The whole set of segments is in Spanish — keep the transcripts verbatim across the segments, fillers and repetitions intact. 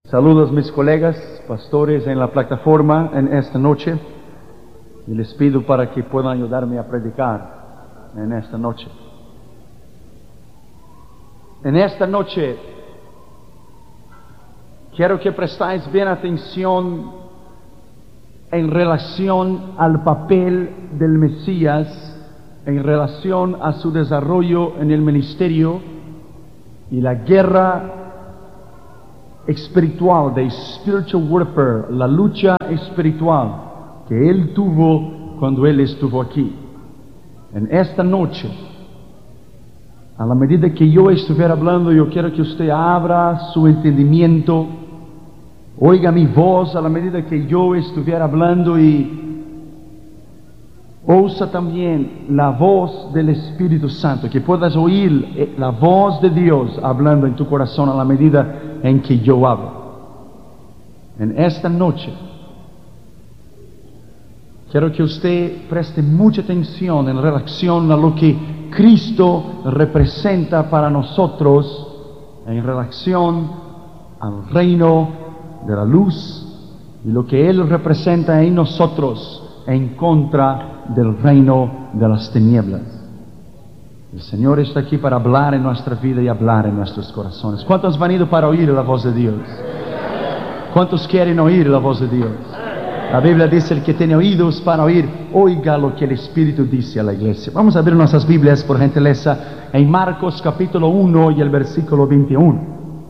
Saludos mis colegas, pastores en la plataforma en esta noche, y les pido para que puedan ayudarme a predicar en esta noche. En esta noche quiero que prestáis bien atención en relación al papel del Mesías, en relación a su desarrollo en el ministerio y la guerra espiritual, de spiritual warfare, la lucha espiritual que él tuvo cuando él estuvo aquí. En esta noche, a la medida que yo estuviera hablando, yo quiero que usted abra su entendimiento, oiga mi voz a la medida que yo estuviera hablando y ouça también la voz del Espíritu Santo, que puedas oír la voz de Dios hablando en tu corazón a la medida en que yo hablo. En esta noche quiero que usted preste mucha atención en relación a lo que Cristo representa para nosotros en relación al reino de la luz y lo que Él representa en nosotros en contra del reino de las tinieblas. El Señor está aquí para hablar en nuestra vida y hablar en nuestros corazones. ¿Cuántos han venido para oír la voz de Dios? ¿Cuántos quieren oír la voz de Dios? La Biblia dice: el que tiene oídos para oír, oiga lo que el Espíritu dice a la iglesia. Vamos a abrir nuestras Biblias, por gentileza, en Marcos capítulo uno y el versículo veintiuno.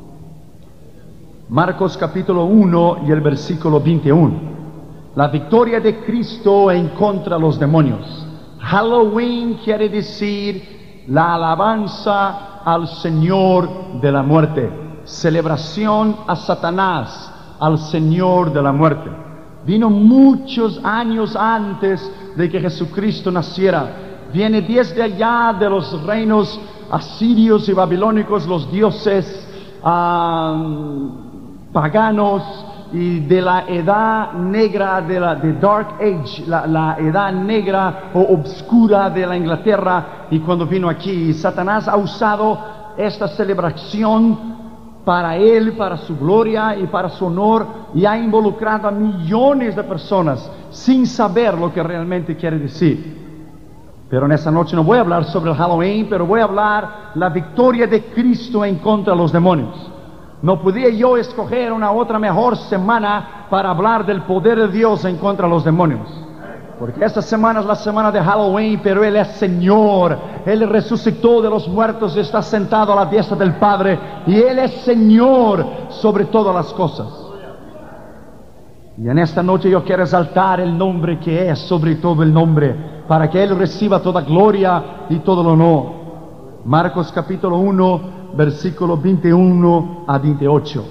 Marcos capítulo uno y el versículo veintiuno. La victoria de Cristo en contra de los demonios. Halloween quiere decir la alabanza al Señor de la muerte. Celebración a Satanás, al Señor de la muerte. Vino muchos años antes de que Jesucristo naciera. Viene desde allá de los reinos asirios y babilónicos, los dioses uh, paganos, y de la edad negra, de la de Dark Age, la, la edad negra o obscura de la Inglaterra. Y cuando vino aquí, Satanás ha usado esta celebración para él, para su gloria y para su honor, y ha involucrado a millones de personas sin saber lo que realmente quiere decir. Pero en esta noche no voy a hablar sobre el Halloween, pero voy a hablar la victoria de Cristo en contra de los demonios. No podía yo escoger una otra mejor semana para hablar del poder de Dios en contra de los demonios. Porque esta semana es la semana de Halloween, pero Él es Señor. Él resucitó de los muertos y está sentado a la diestra del Padre. Y Él es Señor sobre todas las cosas. Y en esta noche yo quiero exaltar el nombre que es sobre todo el nombre, para que Él reciba toda gloria y todo el honor. Marcos capítulo uno, versículo veintiuno a veintiocho.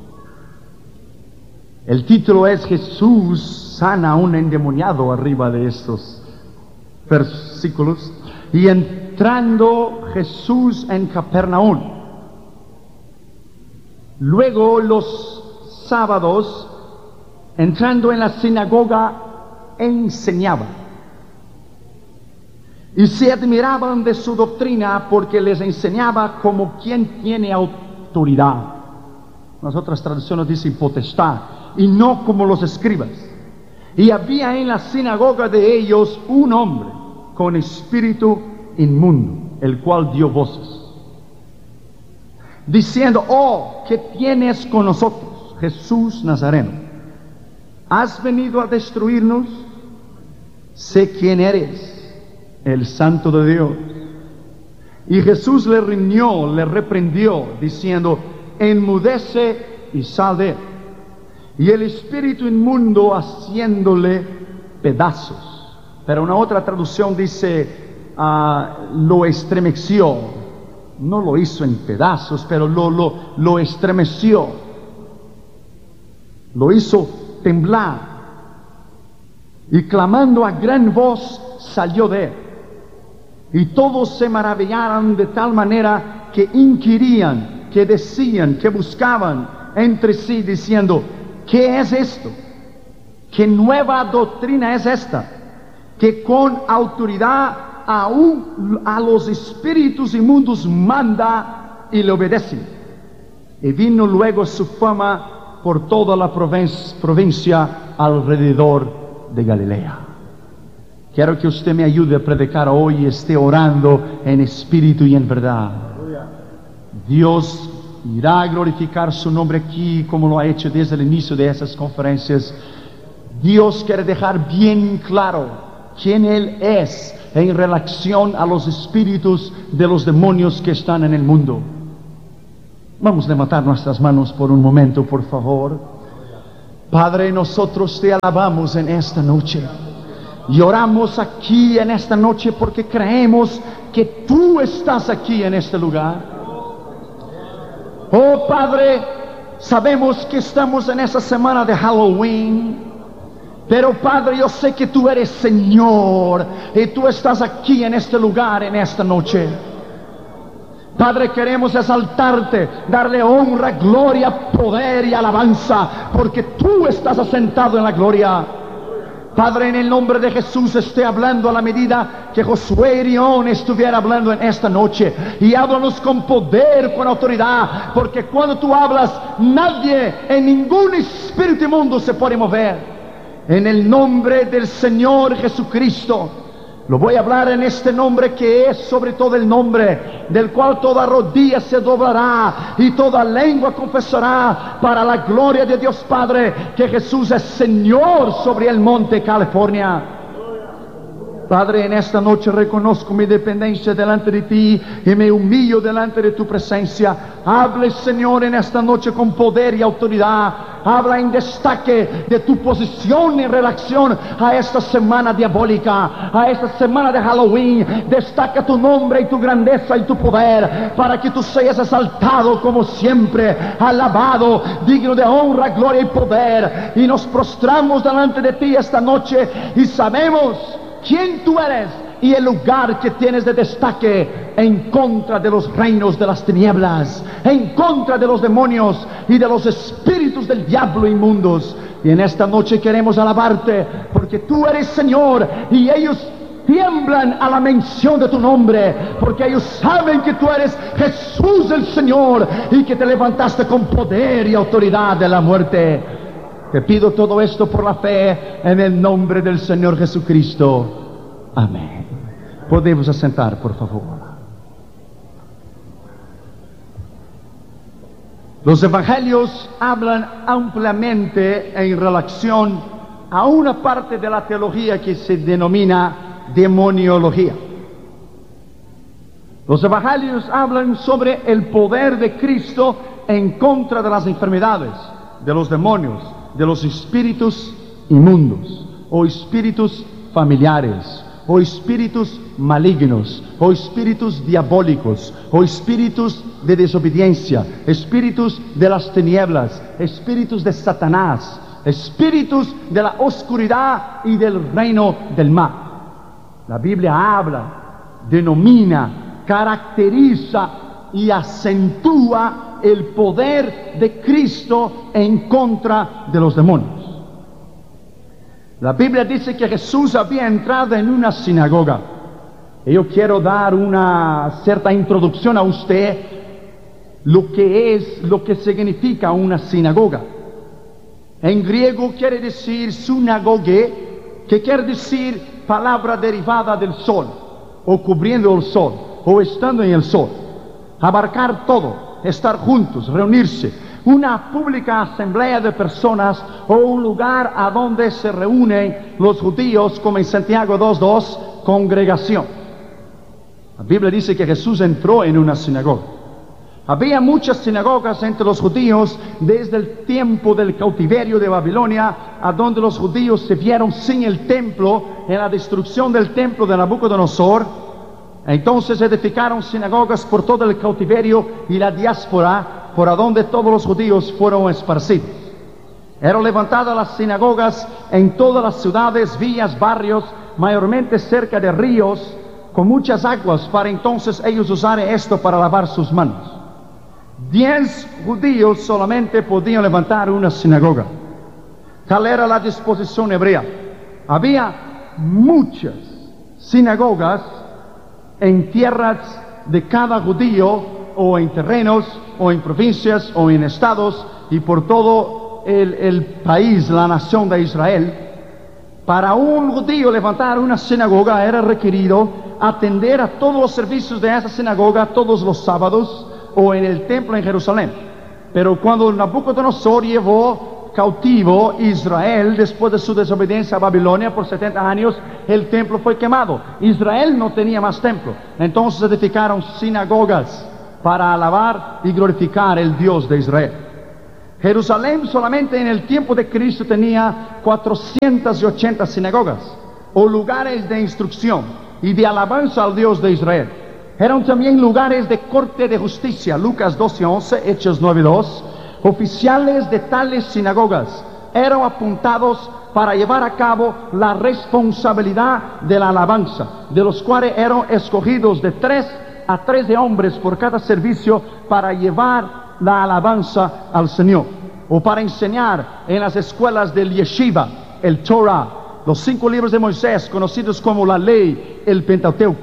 El título es: Jesús sana a un endemoniado, arriba de estos versículos. Y entrando Jesús en Capernaum, luego los sábados, entrando en la sinagoga, enseñaba. Y se admiraban de su doctrina, porque les enseñaba como quien tiene autoridad. Las otras traducciones dicen potestad, y no como los escribas. Y había en la sinagoga de ellos un hombre con espíritu inmundo, el cual dio voces, diciendo: oh, ¿qué tienes con nosotros, Jesús Nazareno? ¿Has venido a destruirnos? Sé quién eres, el Santo de Dios. Y Jesús le riñó, le reprendió, diciendo: enmudece y sal de él. Y el espíritu inmundo haciéndole pedazos. Pero una otra traducción dice uh, lo estremeció. No lo hizo en pedazos, pero lo, lo, lo estremeció. Lo hizo temblar. Y clamando a gran voz salió de él. Y todos se maravillaron de tal manera que inquirían, que decían, que buscaban entre sí, diciendo: ¿qué es esto? ¿Qué nueva doctrina es esta? Que con autoridad aún a los espíritus inmundos manda y le obedecen. Y vino luego su fama por toda la provincia, provincia alrededor de Galilea. Quiero que usted me ayude a predicar hoy y esté orando en espíritu y en verdad. Dios irá a glorificar su nombre aquí como lo ha hecho desde el inicio de esas conferencias. Dios quiere dejar bien claro quién Él es en relación a los espíritus de los demonios que están en el mundo. Vamos a levantar nuestras manos por un momento, por favor. Padre, nosotros te alabamos en esta noche. Y oramos aquí en esta noche porque creemos que tú estás aquí en este lugar. Oh Padre, sabemos que estamos en esa semana de Halloween, pero Padre, yo sé que tú eres Señor y tú estás aquí en este lugar en esta noche. Padre, queremos exaltarte, darle honra, gloria, poder y alabanza, porque tú estás asentado en la gloria. Padre, en el nombre de Jesús, esté hablando a la medida que Josué Irión estuviera hablando en esta noche. Y háblanos con poder, con autoridad, porque cuando tú hablas, nadie en ningún espíritu inmundo se puede mover. En el nombre del Señor Jesucristo, lo voy a hablar en este nombre que es sobre todo el nombre, del cual toda rodilla se doblará y toda lengua confesará para la gloria de Dios Padre que Jesús es Señor sobre el monte California. Padre, en esta noche reconozco mi dependencia delante de ti y me humillo delante de tu presencia. Hable, Señor, en esta noche con poder y autoridad. Habla en destaque de tu posición en relación a esta semana diabólica, a esta semana de Halloween. Destaca tu nombre y tu grandeza y tu poder para que tú seas exaltado como siempre, alabado, digno de honra, gloria y poder. Y nos prostramos delante de ti esta noche y sabemos quién tú eres y el lugar que tienes de destaque en contra de los reinos de las tinieblas, en contra de los demonios y de los espíritus del diablo inmundos. Y en esta noche queremos alabarte porque tú eres Señor y ellos tiemblan a la mención de tu nombre, porque ellos saben que tú eres Jesús el Señor y que te levantaste con poder y autoridad de la muerte. Te pido todo esto por la fe en el nombre del Señor Jesucristo. Amén. Podemos asentar, por favor. Los evangelios hablan ampliamente en relación a una parte de la teología que se denomina demoniología. Los evangelios hablan sobre el poder de Cristo en contra de las enfermedades, de los demonios, de los espíritus inmundos, o espíritus familiares, o espíritus malignos, o espíritus diabólicos, o espíritus de desobediencia, espíritus de las tinieblas, espíritus de Satanás, espíritus de la oscuridad y del reino del mal. La Biblia habla, denomina, caracteriza y acentúa el poder de Cristo en contra de los demonios. La Biblia dice que Jesús había entrado en una sinagoga. Y yo quiero dar una cierta introducción a usted, lo que es, lo que significa una sinagoga. En griego quiere decir sinagoge, que quiere decir palabra derivada del sol, o cubriendo el sol, o estando en el sol. Abarcar todo, estar juntos, reunirse, una pública asamblea de personas o un lugar a donde se reúnen los judíos, como en Santiago dos dos, congregación. La Biblia dice que Jesús entró en una sinagoga. Había muchas sinagogas entre los judíos desde el tiempo del cautiverio de Babilonia, a donde los judíos se vieron sin el templo en la destrucción del templo de Nabucodonosor. Entonces edificaron sinagogas por todo el cautiverio y la diáspora, por donde todos los judíos fueron esparcidos. Eran levantadas las sinagogas en todas las ciudades, villas, barrios, mayormente cerca de ríos, con muchas aguas, para entonces ellos usar esto para lavar sus manos. Diez judíos solamente podían levantar una sinagoga. Tal era la disposición hebrea. Había muchas sinagogas en tierras de cada judío, o en terrenos, o en provincias, o en estados, y por todo todo el, el país, la nación de Israel, para un judío levantar una sinagoga era requerido atender a todos los servicios de esa sinagoga todos los sábados o en el templo en Jerusalén. Pero cuando Nabucodonosor llevó cautivo Israel después de su desobediencia a Babilonia por setenta años, el templo fue quemado. Israel no tenía más templo. Entonces edificaron sinagogas para alabar y glorificar el Dios de Israel. Jerusalén solamente en el tiempo de Cristo tenía cuatrocientas ochenta sinagogas o lugares de instrucción y de alabanza al Dios de Israel. Eran también lugares de corte de justicia, Lucas doce once, Hechos nueve dos. Oficiales de tales sinagogas eran apuntados para llevar a cabo la responsabilidad de la alabanza, de los cuales eran escogidos de tres a trece hombres por cada servicio para llevar la alabanza al Señor, o para enseñar en las escuelas del Yeshiva, el Torah, los cinco libros de Moisés, conocidos como la ley, el Pentateuco.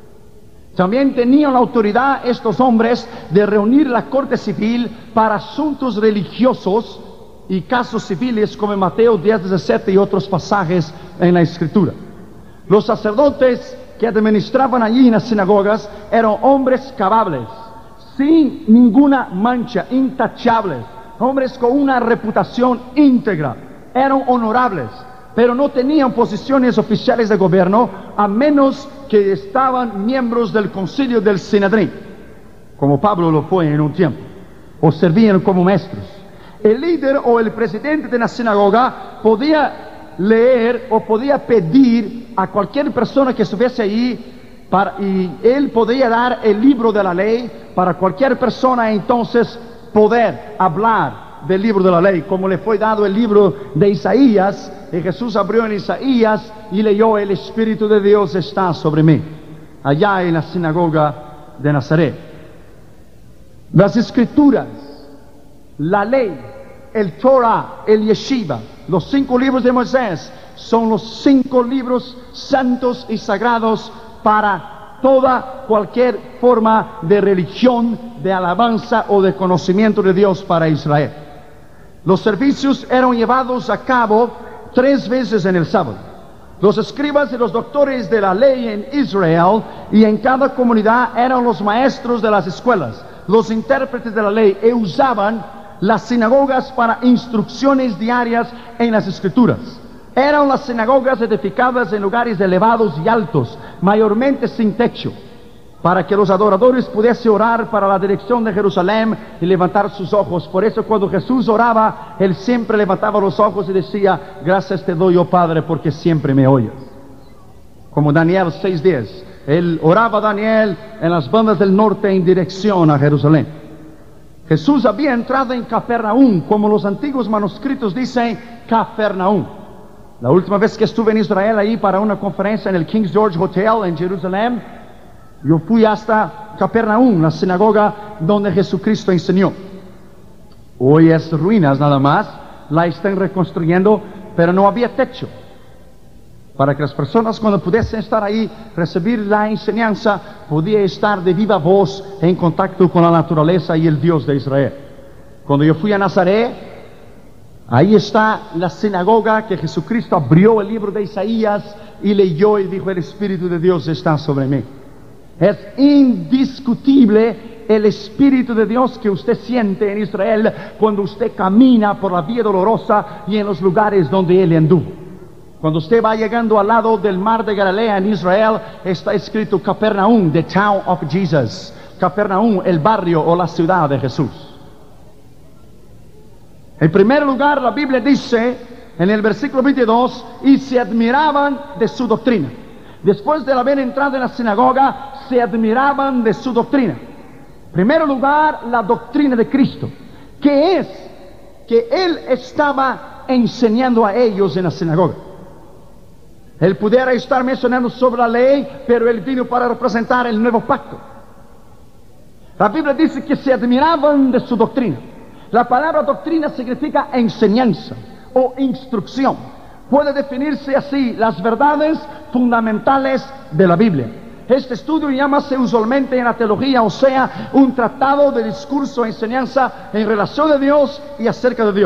También tenían la autoridad estos hombres de reunir la corte civil para asuntos religiosos y casos civiles, como en Mateo diez diecisiete y otros pasajes en la Escritura. Los sacerdotes que administraban allí en las sinagogas eran hombres cabables, sin ninguna mancha, intachables, hombres con una reputación íntegra, eran honorables, pero no tenían posiciones oficiales de gobierno, a menos que estaban miembros del concilio del Sinedrín, como Pablo lo fue en un tiempo, o servían como maestros. El líder o el presidente de la sinagoga podía leer o podía pedir a cualquier persona que estuviese allí, para, y él podía dar el libro de la ley para cualquier persona, entonces poder hablar del libro de la ley, como le fue dado el libro de Isaías, y Jesús abrió en Isaías y leyó: el Espíritu de Dios está sobre mí, allá en la sinagoga de Nazaret. Las Escrituras, la ley, el Torah, el Yeshiva, los cinco libros de Moisés, son los cinco libros santos y sagrados para toda cualquier forma de religión, de alabanza o de conocimiento de Dios para Israel. Los servicios eran llevados a cabo tres veces en el sábado. Los escribas y los doctores de la ley en Israel y en cada comunidad eran los maestros de las escuelas, los intérpretes de la ley, y usaban las sinagogas para instrucciones diarias en las Escrituras. Eran las sinagogas edificadas en lugares elevados y altos, mayormente sin techo, para que los adoradores pudiesen orar para la dirección de Jerusalén y levantar sus ojos. Por eso cuando Jesús oraba, Él siempre levantaba los ojos y decía: gracias te doy, oh Padre, porque siempre me oyes. Como Daniel seis diez, Él oraba, Daniel, en las bandas del norte en dirección a Jerusalén. Jesús había entrado en Capernaum, como los antiguos manuscritos dicen, Capernaum. La última vez que estuve en Israel ahí para una conferencia en el King George Hotel en Jerusalén, yo fui hasta Capernaum, la sinagoga donde Jesucristo enseñó. Hoy es ruinas nada más, la están reconstruyendo, pero no había techo, para que las personas, cuando pudiesen estar ahí, recibir la enseñanza, podían estar de viva voz en contacto con la naturaleza y el Dios de Israel. Cuando yo fui a Nazaret, ahí está la sinagoga que Jesucristo abrió el libro de Isaías y leyó y dijo: el Espíritu de Dios está sobre mí. Es indiscutible el Espíritu de Dios que usted siente en Israel cuando usted camina por la vía dolorosa y en los lugares donde Él anduvo. Cuando usted va llegando al lado del mar de Galilea en Israel, está escrito Capernaum, the town of Jesus. Capernaum, el barrio o la ciudad de Jesús. En primer lugar, la Biblia dice en el versículo veintidós: y se admiraban de su doctrina. Después de haber entrado en la sinagoga, se admiraban de su doctrina. En primer lugar, la doctrina de Cristo, que es que Él estaba enseñando a ellos en la sinagoga. Él pudiera estar mencionando sobre la ley, pero Él vino para representar el nuevo pacto. La Biblia dice que se admiraban de su doctrina. La palabra doctrina significa enseñanza o instrucción. Puede definirse así: las verdades fundamentales de la Biblia. Este estudio llámase usualmente en la teología, o sea, un tratado de discurso e enseñanza en relación a Dios y acerca de Dios.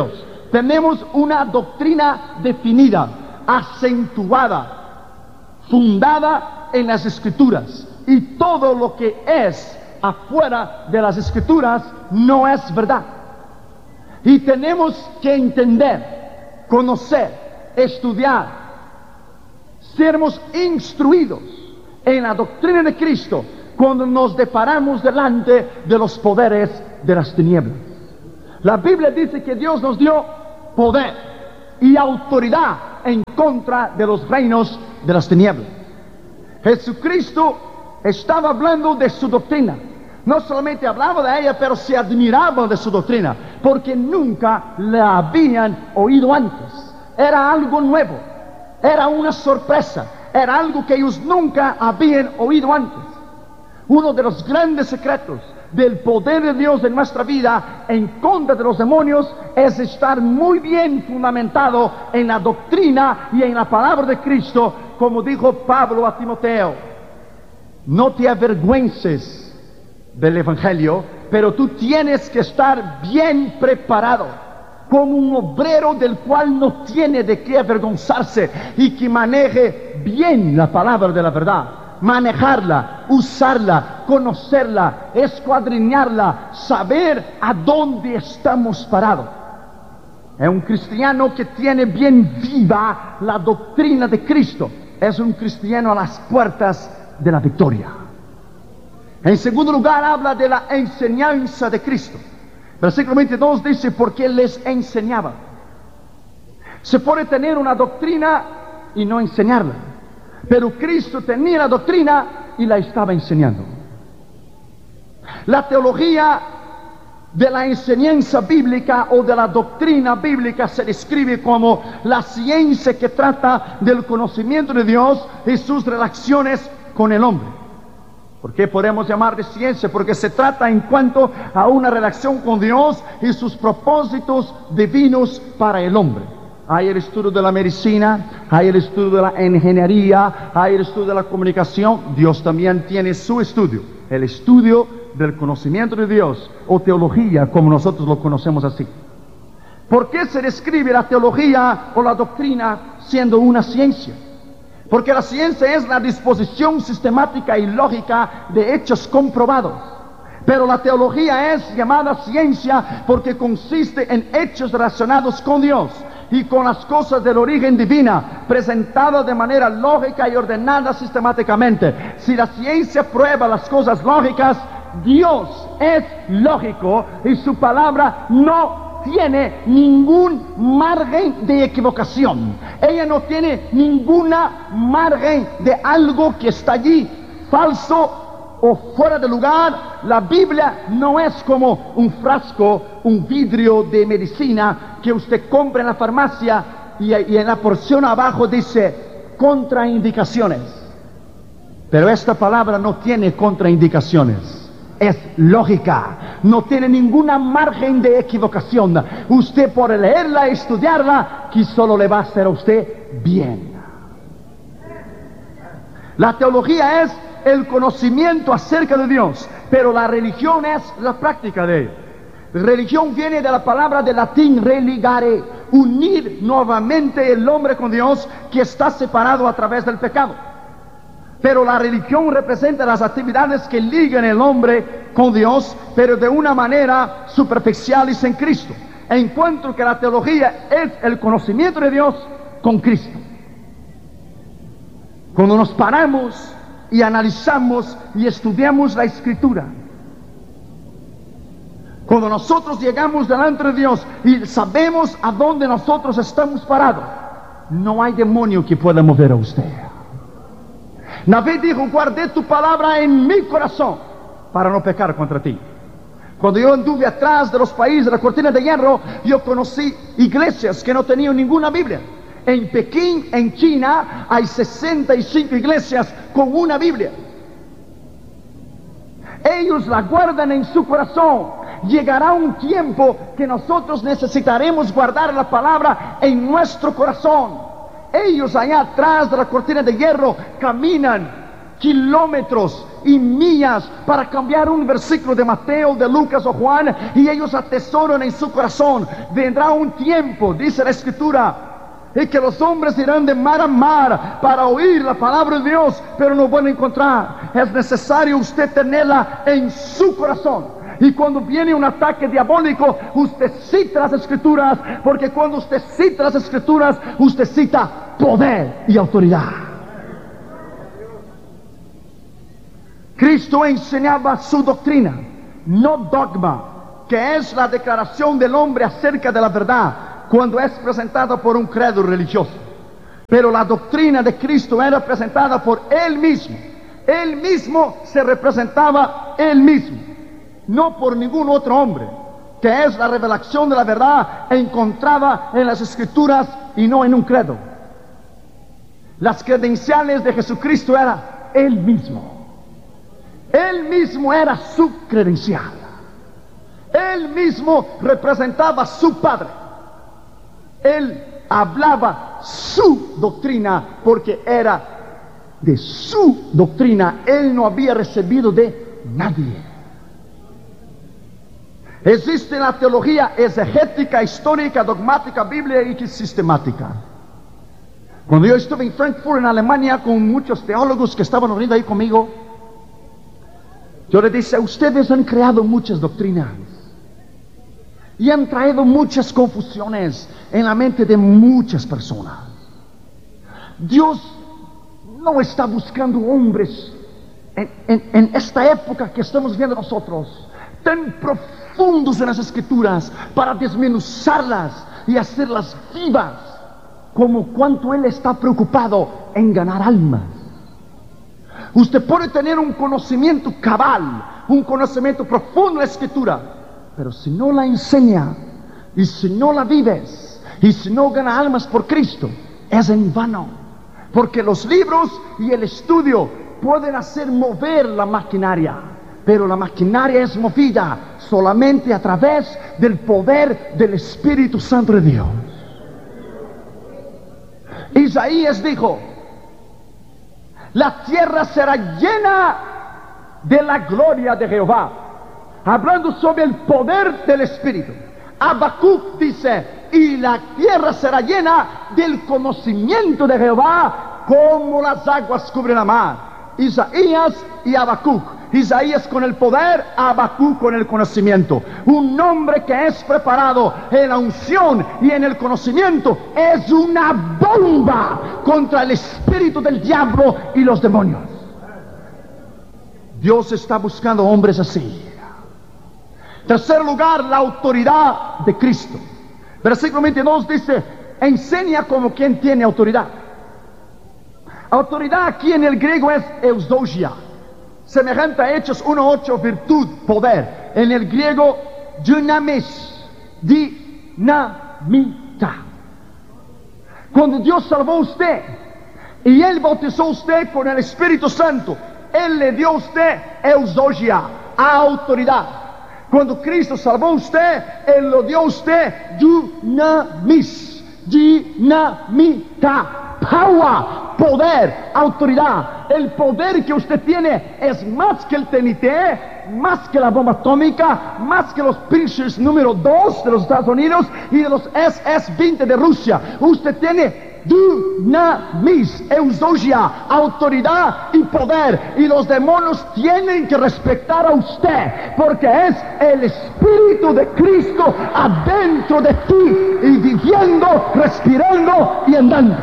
Tenemos una doctrina definida, acentuada, fundada en las Escrituras. Y todo lo que es afuera de las Escrituras no es verdad. Y tenemos que entender, conocer, estudiar, sermos instruidos en la doctrina de Cristo cuando nos deparamos delante de los poderes de las tinieblas. La Biblia dice que Dios nos dio poder y autoridad en contra de los reinos de las tinieblas. Jesucristo estaba hablando de su doctrina. No solamente hablaba de ella, pero se admiraba de su doctrina, porque nunca la habían oído antes. Era algo nuevo, era una sorpresa, era algo que ellos nunca habían oído antes. Uno de los grandes secretos del poder de Dios en nuestra vida en contra de los demonios es estar muy bien fundamentado en la doctrina y en la palabra de Cristo, como dijo Pablo a Timoteo. No te avergüences del Evangelio, pero tú tienes que estar bien preparado, como un obrero del cual no tiene de qué avergonzarse y que maneje bien la palabra de la verdad. Manejarla, usarla, conocerla, escuadriñarla, saber a dónde estamos parados. Es un cristiano que tiene bien viva la doctrina de Cristo. Es un cristiano a las puertas de la victoria. En segundo lugar, habla de la enseñanza de Cristo. Versículo veintidós dice, porque les enseñaba. Se puede tener una doctrina y no enseñarla, pero Cristo tenía la doctrina y la estaba enseñando. La teología de la enseñanza bíblica o de la doctrina bíblica se describe como la ciencia que trata del conocimiento de Dios y sus relaciones con el hombre. ¿Por qué podemos llamar de ciencia? Porque se trata en cuanto a una relación con Dios y sus propósitos divinos para el hombre. Hay el estudio de la medicina, hay el estudio de la ingeniería, hay el estudio de la comunicación. Dios también tiene su estudio, el estudio del conocimiento de Dios, o teología, como nosotros lo conocemos así. ¿Por qué se describe la teología o la doctrina siendo una ciencia? Porque la ciencia es la disposición sistemática y lógica de hechos comprobados. Pero la teología es llamada ciencia porque consiste en hechos relacionados con Dios y con las cosas del origen divina, presentadas de manera lógica y ordenada sistemáticamente. Si la ciencia prueba las cosas lógicas, Dios es lógico y su palabra no tiene ningún margen de equivocación. Ella no tiene ninguna margen de algo que está allí falso o fuera de lugar. La Biblia no es como un frasco, un vidrio de medicina que usted compra en la farmacia y, y en la porción abajo dice contraindicaciones. Pero esta palabra no tiene contraindicaciones. Es lógica, no tiene ninguna margen de equivocación. Usted por leerla, estudiarla, que solo le va a hacer a usted bien. La teología es el conocimiento acerca de Dios, pero la religión es la práctica de él. Religión viene de la palabra de latín religare, unir nuevamente el hombre con Dios que está separado a través del pecado. Pero la religión representa las actividades que ligan el hombre con Dios, pero de una manera superficial y sin Cristo. En cuanto que la teología es el conocimiento de Dios con Cristo. Cuando nos paramos y analizamos y estudiamos la Escritura, cuando nosotros llegamos delante de Dios y sabemos a dónde nosotros estamos parados, no hay demonio que pueda mover a usted. David dijo, guardé tu palabra en mi corazón para no pecar contra ti. Cuando yo anduve atrás de los países de la cortina de hierro, yo conocí iglesias que no tenían ninguna Biblia. En Pekín, en China, hay sesenta y cinco iglesias con una Biblia. Ellos la guardan en su corazón. Llegará un tiempo que nosotros necesitaremos guardar la palabra en nuestro corazón. Ellos allá atrás de la cortina de hierro caminan kilómetros y millas para cambiar un versículo de Mateo, de Lucas o Juan, y ellos atesoran en su corazón. Vendrá un tiempo, dice la Escritura, y que los hombres irán de mar a mar para oír la palabra de Dios, pero no van a encontrar. Es necesario usted tenerla en su corazón. Y cuando viene un ataque diabólico, usted cita las Escrituras, porque cuando usted cita las Escrituras, usted cita poder y autoridad. Cristo enseñaba su doctrina, no dogma, que es la declaración del hombre acerca de la verdad cuando es presentada por un credo religioso. Pero la doctrina de Cristo era presentada por Él mismo. Él mismo se representaba Él mismo, no por ningún otro hombre, que es la revelación de la verdad encontrada en las Escrituras y no en un credo. Las credenciales de Jesucristo era Él mismo. Él mismo era su credencial. Él mismo representaba a su Padre. Él hablaba su doctrina porque era de su doctrina. Él no había recibido de nadie. Existe la teología exegética, histórica, dogmática, bíblica y sistemática. Cuando yo estuve en Frankfurt, en Alemania, con muchos teólogos que estaban reunidos ahí conmigo, yo les dije: ustedes han creado muchas doctrinas y han traído muchas confusiones en la mente de muchas personas. Dios no está buscando hombres en, en, en esta época que estamos viendo nosotros, tan profundos en las Escrituras, para desmenuzarlas y hacerlas vivas, como cuanto Él está preocupado en ganar almas. Usted puede tener un conocimiento cabal, un conocimiento profundo de la Escritura, pero si no la enseña, y si no la vives, y si no gana almas por Cristo, es en vano. Porque los libros y el estudio pueden hacer mover la maquinaria, pero la maquinaria es movida solamente a través del poder del Espíritu Santo de Dios. Isaías dijo: la tierra será llena de la gloria de Jehová, hablando sobre el poder del Espíritu. Habacuc dice: y la tierra será llena del conocimiento de Jehová, como las aguas cubren la mar. Isaías y Habacuc. Isaías con el poder, Habacuc con el conocimiento. Un hombre que es preparado en la unción y en el conocimiento es una bomba contra el espíritu del diablo y los demonios. Dios está buscando hombres así. Tercer lugar, la autoridad de Cristo. Versículo veintidós dice: enseña como quien tiene autoridad. Autoridad aquí en el griego es eudosia, semejante a Hechos uno ocho, virtud, poder. En el griego, dynamis, dinamita. Cuando Dios salvó a usted y Él bautizó a usted con el Espíritu Santo, Él le dio a usted eudosia, autoridad. Cuando Cristo salvó a usted, Él lo dio a usted dynamis, dinamita. Power, poder, autoridad. El poder que usted tiene es más que el T N T, más que la bomba atómica, más que los Pinchers número dos de los Estados Unidos y de los S S veinte de Rusia. Usted tiene dynamis, eudosia, autoridad y poder, y los demonios tienen que respetar a usted, porque es el Espíritu de Cristo adentro de ti, y viviendo, respirando y andando.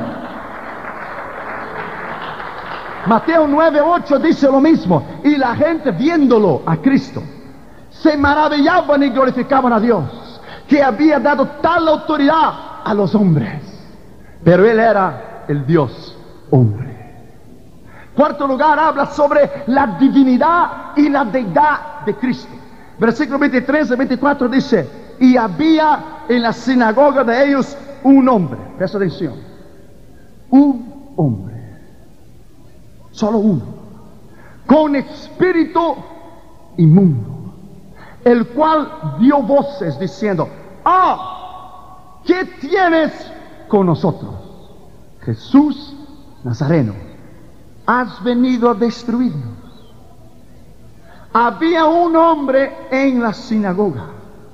Mateo nueve ocho dice lo mismo: y la gente, viéndolo a Cristo, se maravillaban y glorificaban a Dios, que había dado tal autoridad a los hombres. Pero Él era el Dios hombre. Cuarto lugar, habla sobre la divinidad y la deidad de Cristo. Versículo veintitrés y veinticuatro dice: y había en la sinagoga de ellos un hombre. Presta atención. Un hombre. Solo uno, con espíritu inmundo, el cual dio voces diciendo: ¡ah! ¿Qué tienes con nosotros, Jesús Nazareno? ¿Has venido a destruirnos? Había un hombre en la sinagoga.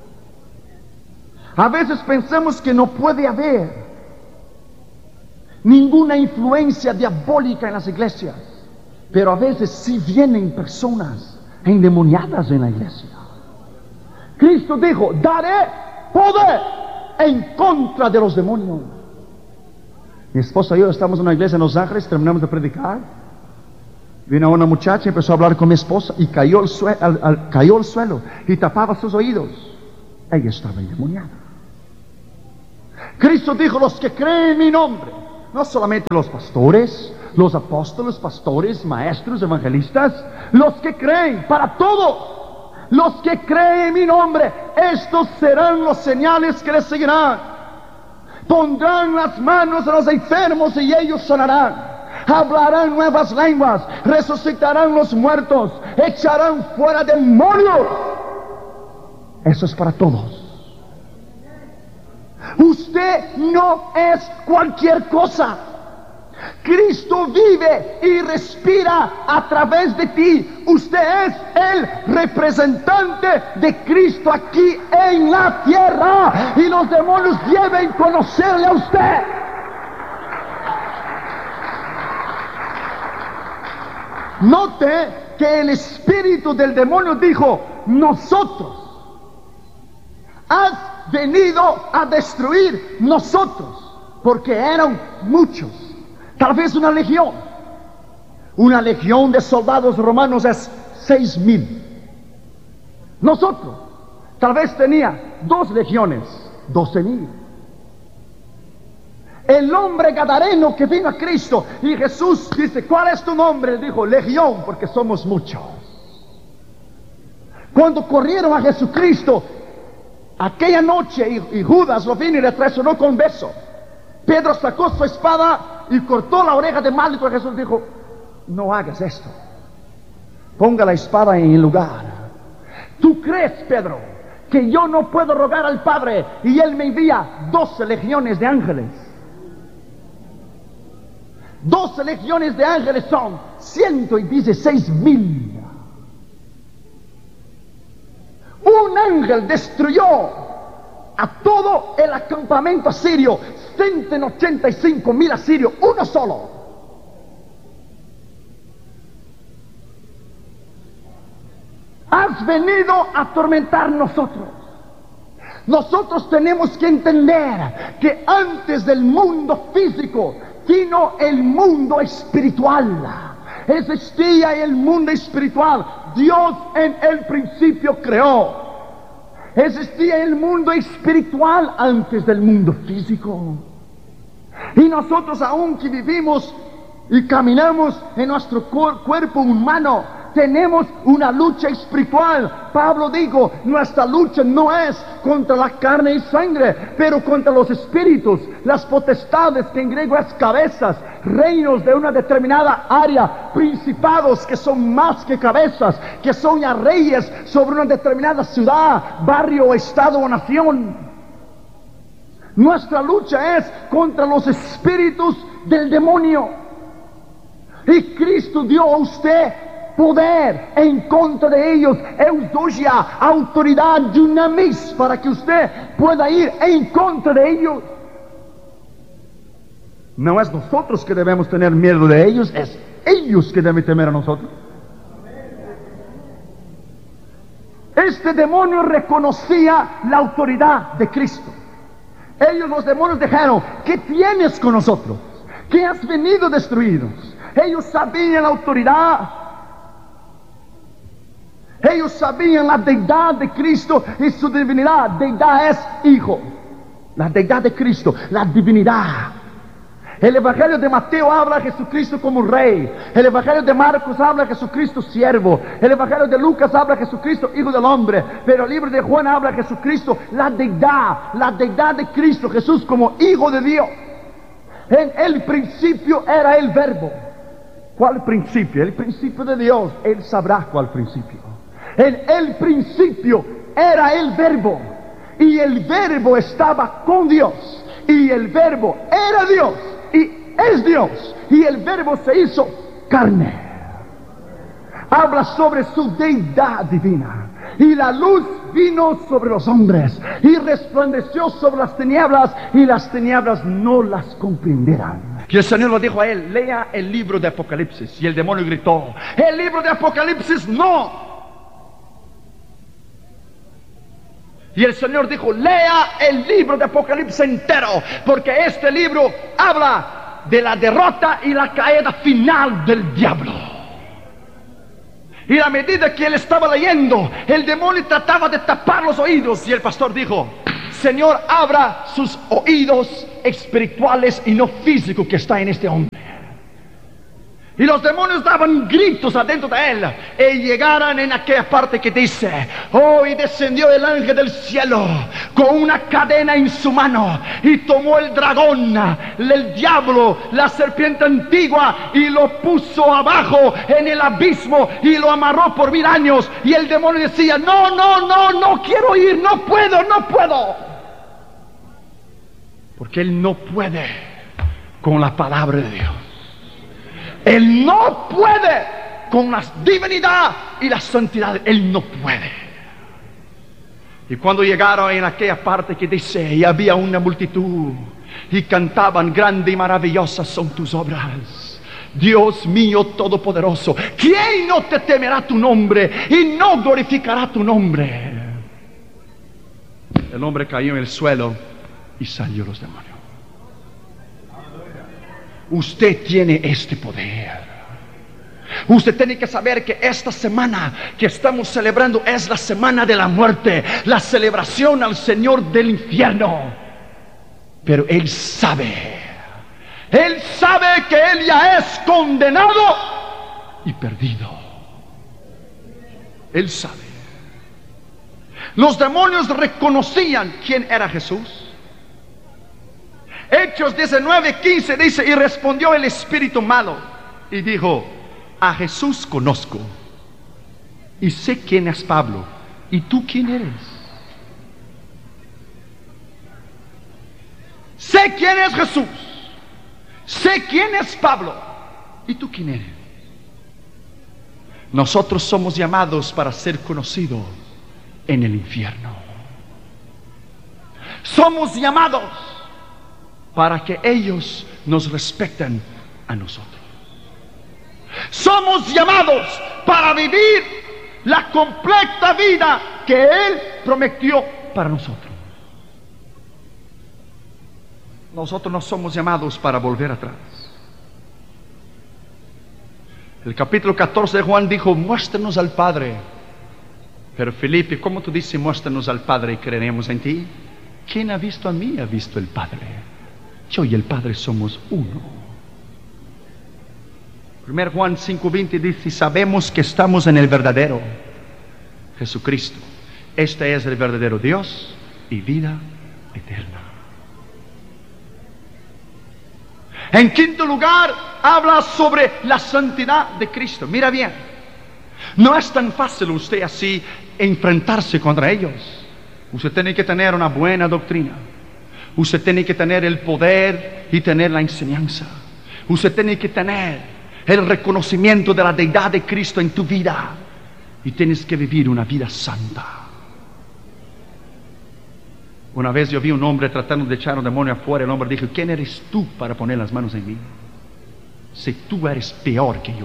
A veces pensamos que no puede haber ninguna influencia diabólica en las iglesias, pero a veces sí vienen personas endemoniadas en la iglesia. Cristo dijo: daré poder en contra de los demonios. Mi esposa y yo estamos en una iglesia en Los Ángeles, terminamos de predicar. Vino una muchacha, empezó a hablar con mi esposa y cayó al, sue al, al, cayó al suelo y tapaba sus oídos. Ella estaba endemoniada. Cristo dijo: los que creen en mi nombre, no solamente los pastores, los apóstoles, pastores, maestros, evangelistas, los que creen, para todos, los que creen en mi nombre, estos serán los señales que les seguirán. Pondrán las manos a los enfermos y ellos sanarán. Hablarán nuevas lenguas, resucitarán los muertos, echarán fuera demonios. Eso es para todos. Usted no es cualquier cosa. Cristo vive y respira a través de ti. Usted es el representante de Cristo aquí en la tierra, y los demonios deben conocerle a usted. Note que el espíritu del demonio dijo: nosotros, has venido a destruir nosotros, porque eran muchos, tal vez una legión. Una legión de soldados romanos es seis mil. Nosotros, tal vez tenía dos legiones, doce mil. El hombre gadareno que vino a Cristo, y Jesús dice: ¿cuál es tu nombre? Él dijo: legión, porque somos muchos. Cuando corrieron a Jesucristo aquella noche, y, y Judas lo vino y le traicionó con beso, Pedro sacó su espada y cortó la oreja de Malco. Jesús dijo: no hagas esto, ponga la espada en el lugar. ¿Tú crees, Pedro, que yo no puedo rogar al Padre y Él me envía doce legiones de ángeles? Doce legiones de ángeles son ciento dieciséis mil. Un ángel destruyó a todo el acampamento asirio, ciento ochenta y cinco mil asirios, uno solo. Has venido a atormentar nosotros. Nosotros tenemos que entender que antes del mundo físico vino el mundo espiritual. Existía el mundo espiritual. Dios en el principio creó. Existía el mundo espiritual antes del mundo físico. Y nosotros, aunque vivimos y caminamos en nuestro cuerpo humano, tenemos una lucha espiritual. Pablo dijo: nuestra lucha no es contra la carne y sangre, pero contra los espíritus, las potestades, que en griego es cabezas, reinos de una determinada área, principados que son más que cabezas, que son ya reyes sobre una determinada ciudad, barrio, estado o nación. Nuestra lucha es contra los espíritus del demonio, y Cristo dio a usted poder en contra de ellos, eudogia, autoridad, dunamis, para que usted pueda ir en contra de ellos. No es nosotros que debemos tener miedo de ellos, es ellos que deben temer a nosotros. Este demonio reconocía la autoridad de Cristo. Ellos, los demonios, dijeron: ¿qué tienes con nosotros? ¿Qué has venido a destruirnos? Ellos sabían la autoridad. Ellos sabían la deidad de Cristo y su divinidad. Deidad es hijo. La deidad de Cristo, la divinidad. El Evangelio de Mateo habla a Jesucristo como rey. El Evangelio de Marcos habla a Jesucristo siervo. El Evangelio de Lucas habla a Jesucristo hijo del hombre. Pero el libro de Juan habla a Jesucristo la deidad, la deidad de Cristo, Jesús como hijo de Dios. En el principio era el verbo. ¿Cuál principio? El principio de Dios. Él sabrá cuál principio. En el principio era el verbo, y el verbo estaba con Dios, y el verbo era Dios, y es Dios, y el verbo se hizo carne. habla sobre su deidad divina. Y la luz vino sobre los hombres y resplandeció sobre las tinieblas, y las tinieblas no las comprendieron. Y el Señor lo dijo a él: lea el libro de Apocalipsis. Y el demonio gritó: el libro de Apocalipsis no. Y el Señor dijo: lea el libro de Apocalipsis entero, porque este libro habla de la derrota y la caída final del diablo. Y a medida que él estaba leyendo, el demonio trataba de tapar los oídos. Y el pastor dijo: Señor, abra sus oídos espirituales y no físicos que está en este hombre. Y los demonios daban gritos adentro de él. Y llegaron en aquella parte que dice: oh, y descendió el ángel del cielo con una cadena en su mano, y tomó el dragón, el diablo, la serpiente antigua, y lo puso abajo en el abismo, y lo amarró por mil años. Y el demonio decía: no, no, no, no quiero ir, no puedo, no puedo. Porque él no puede con la palabra de Dios. Él no puede con la divinidad y la santidad. Él no puede. Y cuando llegaron en aquella parte que dice: y había una multitud, y cantaban: grande y maravillosas son tus obras, Dios mío todopoderoso. ¿Quién no te temerá tu nombre y no glorificará tu nombre? El hombre cayó en el suelo y salió los demonios. Usted tiene este poder. Usted tiene que saber que esta semana que estamos celebrando es la semana de la muerte, la celebración al Señor del infierno. Pero Él sabe, Él sabe que Él ya es condenado y perdido. Él sabe. Los demonios reconocían quién era Jesús. Hechos diecinueve quince dice: y respondió el espíritu malo y dijo: a Jesús conozco, y sé quién es Pablo. ¿Y tú quién eres? Sé quién es Jesús, sé quién es Pablo. ¿Y tú quién eres? Nosotros somos llamados para ser conocidos en el infierno. Somos llamados para que ellos nos respeten a nosotros. Somos llamados para vivir la completa vida que Él prometió para nosotros. Nosotros no somos llamados para volver atrás. El capítulo catorce de Juan dijo: muéstranos al Padre. Pero Felipe, ¿cómo tú dices muéstranos al Padre y creeremos en ti? ¿Quién ha visto a mí ha visto el Padre? Yo y el Padre somos uno. primero Juan cinco veinte dice: sabemos que estamos en el verdadero Jesucristo. Este es el verdadero Dios y vida eterna. En quinto lugar, habla sobre la santidad de Cristo. Mira bien, no es tan fácil usted así enfrentarse contra ellos. Usted tiene que tener una buena doctrina. Usted tiene que tener el poder y tener la enseñanza. Usted tiene que tener el reconocimiento de la deidad de Cristo en tu vida. Y tienes que vivir una vida santa. Una vez yo vi un hombre tratando de echar un demonio afuera. El hombre dijo: ¿quién eres tú para poner las manos en mí? Si tú eres peor que yo.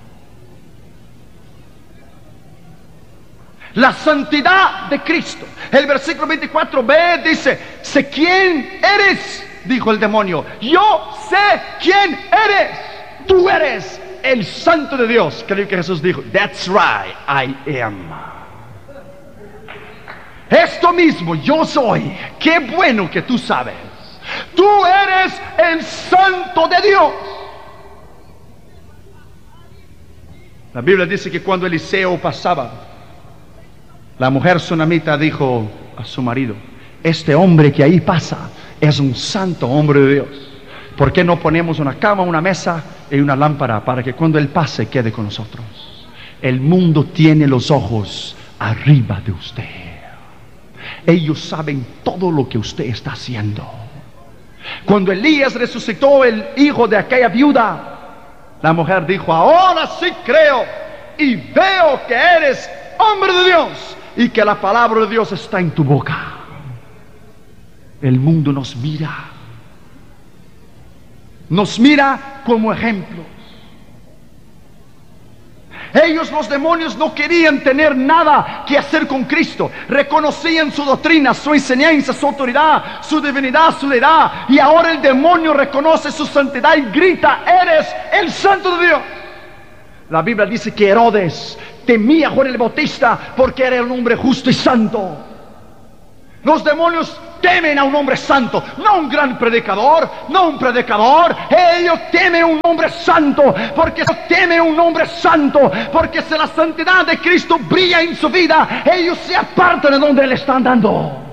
La santidad de Cristo. El versículo veinticuatro b dice: sé quién eres, dijo el demonio. Yo sé quién eres. Tú eres el Santo de Dios. Creo que Jesús dijo: that's right, I am. Esto mismo, yo soy. Qué bueno que tú sabes. Tú eres el Santo de Dios. La Biblia dice que cuando Eliseo pasaba, la mujer sunamita dijo a su marido: este hombre que ahí pasa es un santo hombre de Dios. ¿Por qué no ponemos una cama, una mesa y una lámpara para que cuando él pase quede con nosotros? El mundo tiene los ojos arriba de usted. Ellos saben todo lo que usted está haciendo. Cuando Elías resucitó el hijo de aquella viuda, la mujer dijo: ahora sí creo y veo que eres hombre de Dios y que la palabra de Dios está en tu boca. El mundo nos mira, nos mira como ejemplos. Ellos, los demonios, no querían tener nada que hacer con Cristo. Reconocían su doctrina, su enseñanza, su autoridad, su divinidad, su deidad. Y ahora el demonio reconoce su santidad y grita: eres el Santo de Dios. La Biblia dice que Herodes temía a Juan el Bautista porque era un hombre justo y santo. Los demonios temen a un hombre santo, no un gran predicador, no un predicador. Ellos temen a un hombre santo, porque temen a un hombre santo, porque si la santidad de Cristo brilla en su vida, ellos se apartan de donde Él está andando.